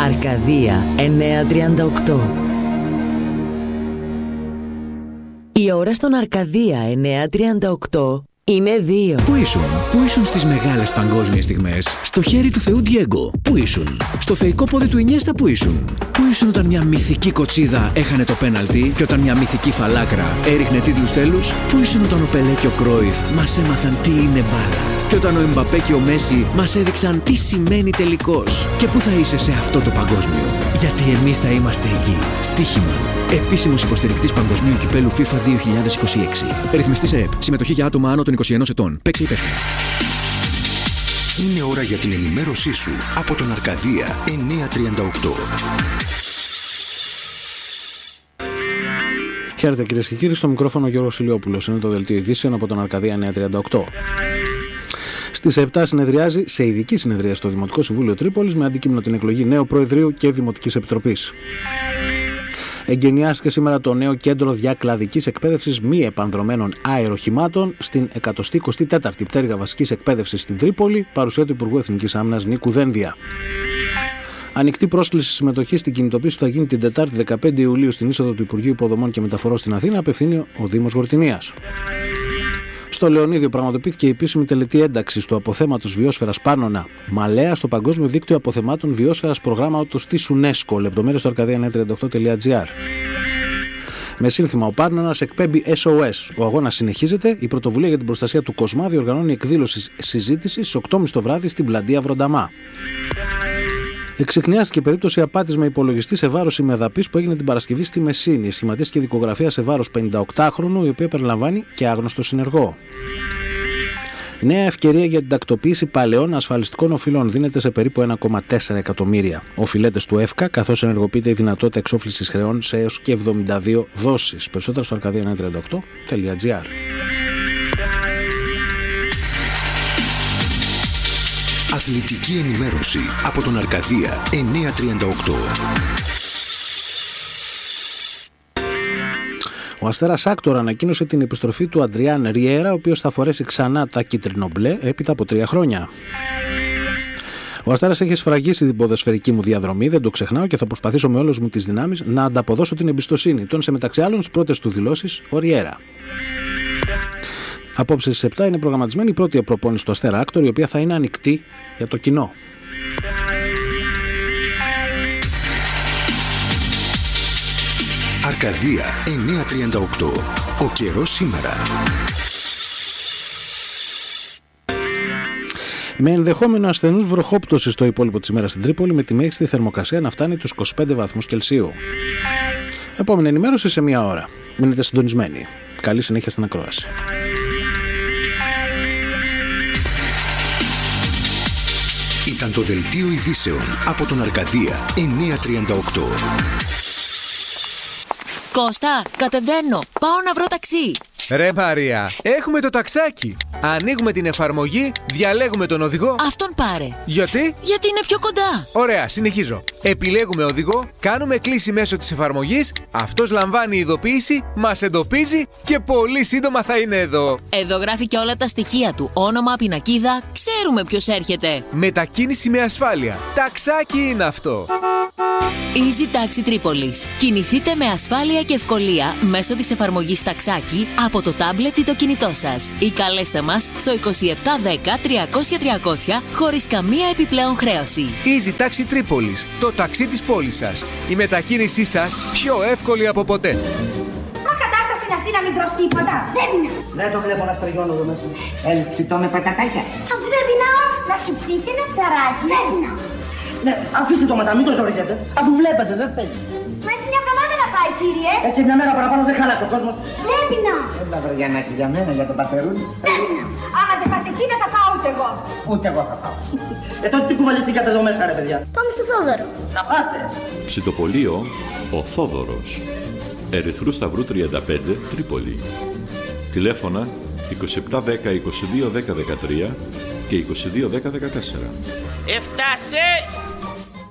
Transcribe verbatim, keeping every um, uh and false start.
Αρκαδία εννιακόσια τριάντα οκτώ. Η ώρα στον Αρκαδία εννιακόσια τριάντα οκτώ είναι δύο. Πού ήσουν, πού ήσουν στις μεγάλες παγκόσμιες στιγμές? Στο χέρι του Θεού Ντιέγκο, πού ήσουν? Στο θεϊκό πόδι του Ινιέστα, πού ήσουν? Πού ήσουν όταν μια μυθική κοτσίδα έχανε το πέναλτι και όταν μια μυθική φαλάκρα έριχνε τίτλους τέλους? Πού ήσουν όταν ο Πελέ και ο Κρόιφ μας έμαθαν τι είναι μπάλα? Και όταν ο Εμπαπέ και ο Μέση μας έδειξαν τι σημαίνει τελικός? Και πού θα είσαι σε αυτό το παγκόσμιο? Γιατί εμείς θα είμαστε εκεί. Στοίχημα. Επίσημος υποστηρικτής Παγκοσμίου Κυπέλου FIFA δύο χιλιάδες είκοσι έξι. Ρυθμιστής ΕΕΠ. Συμμετοχή για άτομα άνω των είκοσι ενός ετών. Παίξε υπεύθυνα. Είναι ώρα για την ενημέρωσή σου από τον Αρκαδία εννιακόσια τριάντα οκτώ. Χαίρετε κυρίες και κύριοι, στο μικρόφωνο Γιώργος Ηλιόπουλος. Είναι το δελτίο ειδήσεων από τον Αρκαδία εννιακόσια τριάντα οκτώ. Στις επτά συνεδριάζει σε ειδική συνεδρία στο Δημοτικό Συμβούλιο Τρίπολης με αντικείμενο την εκλογή νέου Προεδρείου και Δημοτικής Επιτροπής. Εγκαινιάστηκε σήμερα το νέο κέντρο διακλαδικής εκπαίδευσης μη επανδρωμένων αεροχημάτων στην εκατοστή εικοστή τέταρτη πτέρυγα βασικής εκπαίδευσης στην Τρίπολη, παρουσία του Υπουργού Εθνικής Άμυνας Νίκου Δένδια. Ανοιχτή πρόσκληση συμμετοχή στην κινητοποίηση που θα γίνει την Τετάρτη δεκαπέντε Ιουλίου στην είσοδο του Υπουργείου Υποδομών και Μεταφορών στην Αθήνα, απευθύνει ο Δήμος Γορτινίας. Στο Λεωνίδιο πραγματοποιήθηκε η επίσημη τελετή ένταξης του αποθέματος βιόσφαιρας Πάνωνα Μαλέα στο Παγκόσμιο Δίκτυο Αποθεμάτων Βιόσφαιρας Προγράμματος της UNESCO. Λεπτομέρειες στο αρκαδία εννιακόσια τριάντα οκτώ τελεία τζι άρ. Με σύνθημα «Ο Πάνωνας εκπέμπει ες ο ες». Ο αγώνας συνεχίζεται. Η πρωτοβουλία για την προστασία του Κοσμά διοργανώνει εκδήλωση συζήτηση στις οκτώ και μισή το βράδυ στην πλατεία Βρονταμά. Εξιχνιάστηκε περίπτωση απάτης με υπολογιστή σε βάρος ημεδαπής που έγινε την Παρασκευή στη Μεσίνη. Σχηματίστηκε δικογραφία σε βάρος πενηνταοκτάχρονου, η οποία περιλαμβάνει και άγνωστο συνεργό. Νέα ευκαιρία για την τακτοποίηση παλαιών ασφαλιστικών οφειλών δίνεται σε περίπου ένα κόμμα τέσσερα εκατομμύρια οφειλέτες του ΕΦΚΑ, καθώς ενεργοποιείται η δυνατότητα εξόφλησης χρεών σε έως και εβδομήντα δύο δόσεις. Περισσότερα στο αρκαδία εννιακόσια τριάντα οκτώ τελεία τζι άρ. Αθλητική ενημέρωση από τον Αρκαδία εννιακόσια τριάντα οκτώ. Ο Αστέρας Άκτορ ανακοίνωσε την επιστροφή του Αντριάν Ριέρα, ο οποίος θα φορέσει ξανά τα κίτρινο-μπλε έπειτα από τρία χρόνια. Ο Αστέρας έχει σφραγίσει την ποδοσφαιρική μου διαδρομή, δεν το ξεχνάω και θα προσπαθήσω με όλες μου τις δυνάμεις να ανταποδώσω την εμπιστοσύνη. Τόνισε μεταξύ άλλων στις πρώτες του δηλώσεις ο Ριέρα. Απόψε στις επτά είναι προγραμματισμένη η πρώτη προπόνηση του Αστέρα Άκτορ, η οποία θα είναι ανοιχτή για το κοινό. Αρκαδία εννιακόσια τριάντα οκτώ. Ο καιρός σήμερα. Με ενδεχόμενο ασθενούς βροχόπτωση στο υπόλοιπο της ημέρας στην Τρίπολη, με τη μέγιστη θερμοκρασία να φτάνει τους είκοσι πέντε βαθμούς Κελσίου. Επόμενη ενημέρωση σε μία ώρα. Μείνετε συντονισμένοι. Καλή συνέχεια στην ακρόαση. Ήταν το δελτίο ειδήσεων από τον Αρκαδία εννιακόσια τριάντα οκτώ. Κώστα, κατεβαίνω. Πάω να βρω ταξί. Ρε Μαρία, έχουμε το ταξάκι. Ανοίγουμε την εφαρμογή, διαλέγουμε τον οδηγό. Αυτόν πάρε. Γιατί? Γιατί είναι πιο κοντά. Ωραία, συνεχίζω. Επιλέγουμε οδηγό, κάνουμε κλίση μέσω της εφαρμογής, αυτός λαμβάνει ειδοποίηση, μας εντοπίζει και πολύ σύντομα θα είναι εδώ. Εδώ γράφει και όλα τα στοιχεία του. Όνομα, πινακίδα, ξέρουμε ποιος έρχεται. Μετακίνηση με ασφάλεια. Ταξάκι είναι αυτό. Easy Taxi Tripolis. Κινηθείτε με ασφάλεια και ευκολία μέσω της εφαρμογής Ταξάκι από το τάμπλετ ή το κινητό σας. Ή καλέστε μας στο είκοσι επτά δέκα τριακόσια τριακόσια χωρίς καμία επιπλέον χρέωση. Easy Taxi Tripolis. Το ταξί της πόλης σας. Η μετακίνησή σας πιο εύκολη από ποτέ. Μα κατάσταση είναι αυτή να μην τρως τίποτα. Δεν είναι. Δεν το βλέπω να στριγώνω εδώ μέσα. Θέλεις ψητό με πατατάκια? Αφού δεν πεινάω, να σου ψήσει ένα ψαράκι. Δεν πεινάω. Ναι, αφήστε το μετά, μην το ζορίζετε. Αφού βλέπετε, δεν θέλει. Μα έχει μια εβδομάδα να πάει, κύριε. Έτσι μια μέρα παραπάνω δεν χάλασε ο κόσμος. Δεν πεινάω. Έλα βαριανάκι για μένα, για τον πατερούλι. Δεν πεινάω. Άμα δεν πας εσύ, δεν θα πάω ούτε εγώ. Ούτε εγώ θα πάω. Ε, τότε τι κουβαληθήκατε εδώ μέσα, ρε παιδιά? Πάμε στο Θόδωρο. Να πάτε. Ψητοπολείο ο Θόδωρος. Ερυθρού Σταυρού τριάντα πέντε, Τρίπολη. Τηλέφωνα είκοσι επτά δέκα είκοσι δύο δέκα δεκατρία και είκοσι δύο δέκα δεκατέσσερα. Έφτασε!